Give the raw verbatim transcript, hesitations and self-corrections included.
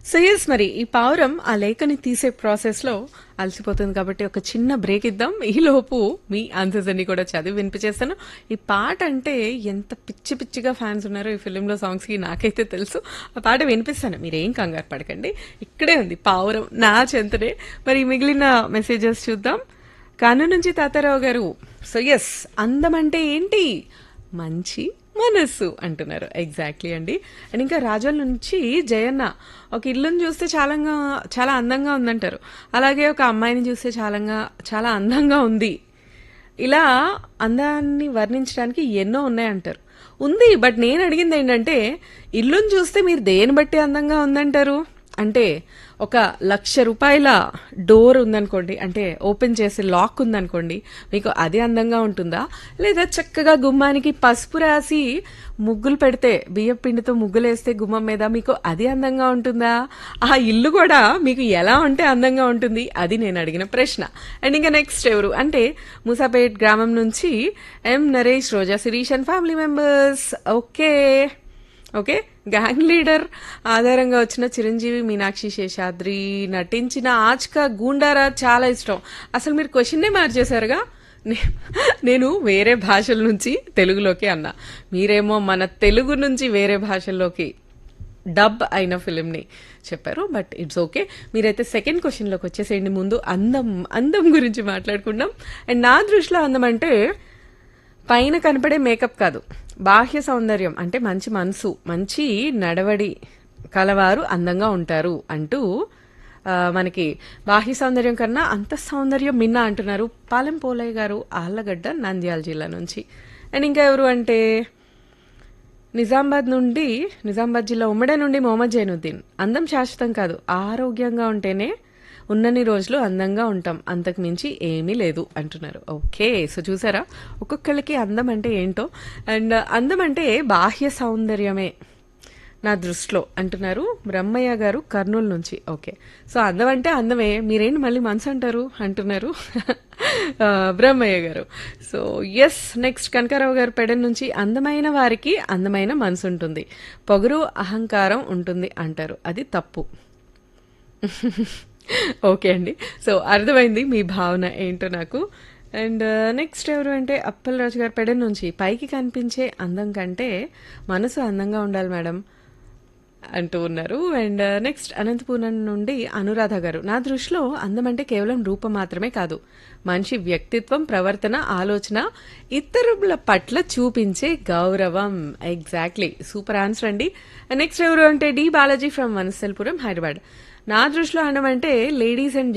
So yes మరి ఈ పావురం ఆ లేఖని తీసే ప్రాసెస్ లో అలసిపోతుంది కాబట్టి ఒక చిన్న బ్రేక్ ఇద్దాం. ఈ లోపు మీ ఆన్సర్స్ అన్ని కూడా చదివి వినిపించేస్తాను. ఈ పాట అంటే ఎంత పిచ్చి పిచ్చిగా ఫ్యాన్స్ ఉన్నారో ఈ ఫిలింలో సాంగ్స్ కి నాకైతే తెలుసు. ఆ పాట వినిపిస్తాను, మీరేం కంగారు పడకండి. ఇక్కడే ఉంది పావురం నా చెంతనే. మరి మిగిలిన మెసేజెస్ చూద్దాం. కన్ను నుంచి తాతారావు గారు, సో ఎస్ అందం అంటే ఏంటి, మంచి మనస్సు అంటున్నారు. ఎగ్జాక్ట్లీ అండి. అండ్ ఇంకా రాజోల నుంచి జయన్న, ఒక ఇల్లుని చూస్తే చాలా చాలా అందంగా ఉందంటారు, అలాగే ఒక అమ్మాయిని చూస్తే చాలా చాలా అందంగా ఉంది. ఇలా అందాన్ని వర్ణించడానికి ఎన్నో ఉన్నాయంటారు. ఉంది, బట్ నేను అడిగింది ఏంటంటే ఇల్లుని చూస్తే మీరు దేని బట్టి అందంగా ఉందంటారు అంటే, ఒక లక్ష రూపాయల డోర్ ఉందనుకోండి, అంటే ఓపెన్ చేసే లాక్ ఉందనుకోండి, మీకు అది అందంగా ఉంటుందా? లేదా చక్కగా గుమ్మానికి పసుపు రాసి ముగ్గులు పెడితే, బియ్యం పిండితో ముగ్గులు వేస్తే గుమ్మం మీద, మీకు అది అందంగా ఉంటుందా? ఆ ఇల్లు కూడా మీకు ఎలా ఉంటే అందంగా ఉంటుంది? అది నేను అడిగిన ప్రశ్న. అండ్ ఇంకా నెక్స్ట్ ఎవరు అంటే, మూసాపేట్ గ్రామం నుంచి ఎం నరేష్, రోజా Sirish and family members. Okay okay gang leader ఆధారంగా వచ్చిన చిరంజీవి, మీనాక్షి శేషాద్రి నటించిన ఆజ్కా గూండారాజ్ చాలా ఇష్టం. అసలు మీరు క్వశ్చన్నే మార్చేశారుగా. నేను వేరే భాషల నుంచి తెలుగులోకి అన్నా, మీరేమో మన తెలుగు నుంచి వేరే భాషల్లోకి డబ్ అయిన ఫిలింని చెప్పారు. But it's okay. మీరైతే సెకండ్ క్వశ్చన్లోకి వచ్చేసేయండి. ముందు అందం అందం గురించి మాట్లాడుకుందాం. అండ్ నా దృష్టిలో అందం అంటే పైన కనపడే మేకప్ కాదు, బాహ్య సౌందర్యం. అంటే మంచి మనసు, మంచి నడవడి కలవారు అందంగా ఉంటారు అంటూ మనకి బాహ్య సౌందర్యం కన్నా అంత సౌందర్యం మిన్న అంటున్నారు పాలెం పోలయ్య గారు, ఆళ్లగడ్డ, నంద్యాల జిల్లా నుంచి. అండ్ ఇంకా ఎవరు అంటే నిజామాబాద్ నుండి, నిజామాబాద్ జిల్లా ఉమ్మడి నుండి మొహమ్మద్ జైనుద్దీన్, అందం శాశ్వతం కాదు, ఆరోగ్యంగా ఉంటేనే ఉన్నన్ని రోజులు అందంగా ఉంటాం, అంతకు మించి ఏమీ లేదు అంటున్నారు. ఓకే, సో చూసారా ఒక్కొక్కళ్ళకి అందం అంటే ఏంటో. అండ్ అందం అంటే బాహ్య సౌందర్యమే నా దృష్టిలో అంటున్నారు బ్రహ్మయ్య గారు, కర్నూలు నుంచి. ఓకే, సో అందం అంటే అందమే, మీరేంటి మళ్ళీ మనసు అంటారు అంటున్నారు బ్రహ్మయ్య గారు. సో ఎస్, నెక్స్ట్ కనకారావు గారు పెడన్ నుంచి, అందమైన వారికి అందమైన మనసు ఉంటుంది, పొగరు అహంకారం ఉంటుంది అంటారు, అది తప్పు. ఓకే అండి, సో అర్థమైంది మీ భావన ఏంటో నాకు. అండ్ నెక్స్ట్ ఎవరు అంటే అప్పలరాజు గారు పెడన్ నుంచి, పైకి కనిపించే అందం కంటే మనసు అందంగా ఉండాలి మేడం అంటూ ఉన్నారు. అండ్ నెక్స్ట్ అనంతపురం నుండి అనురాధ గారు, నా దృష్టిలో అందం అంటే కేవలం రూపం మాత్రమే కాదు, మనిషి వ్యక్తిత్వం, ప్రవర్తన, ఆలోచన, ఇతరుల పట్ల చూపించే గౌరవం. ఎగ్జాక్ట్లీ, సూపర్ ఆన్సర్ అండి. నెక్స్ట్ ఎవరు అంటే డి బాలాజీ ఫ్రమ్ వనస్థలపురం, హైదరాబాద్, నా దృష్టిలో అందం అంటే లేడీస్ అండ్